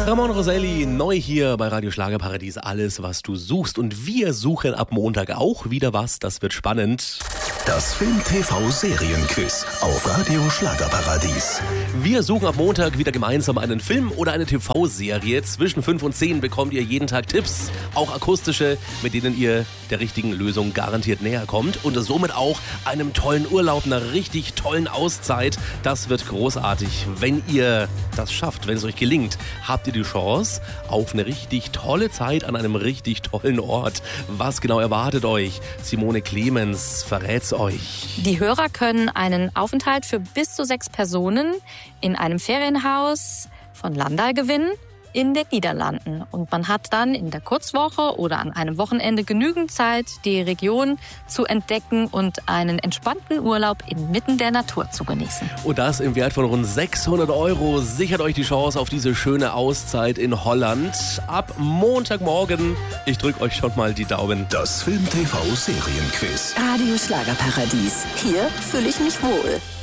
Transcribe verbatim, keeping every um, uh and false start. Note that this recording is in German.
Ramon Roselli, neu hier bei Radio Schlagerparadies. Alles, was du suchst. Und wir suchen ab Montag auch wieder was. Das wird spannend. Das Film-T V-Serienquiz auf Radio Schlagerparadies. Wir suchen ab Montag wieder gemeinsam einen Film oder eine T V-Serie. Zwischen fünf und zehn bekommt ihr jeden Tag Tipps, auch akustische, mit denen ihr der richtigen Lösung garantiert näher kommt. Und somit auch einem tollen Urlaub, einer richtig tollen Auszeit. Das wird großartig. Wenn ihr das schafft, wenn es euch gelingt, habt ihr die Chance auf eine richtig tolle Zeit an einem richtig tollen Ort. Was genau erwartet euch? Simone Clemens verrät's euch. Die Hörer können einen Aufenthalt für bis zu sechs Personen in einem Ferienhaus von Landal gewinnen in den Niederlanden. Und man hat dann in der Kurzwoche oder an einem Wochenende genügend Zeit, die Region zu entdecken und einen entspannten Urlaub inmitten der Natur zu genießen. Und das im Wert von rund sechshundert Euro. Sichert euch die Chance auf diese schöne Auszeit in Holland. Ab Montagmorgen. Ich drücke euch schon mal die Daumen. Das Film-T V-Serienquiz. Radio Schlagerparadies. Hier fühle ich mich wohl.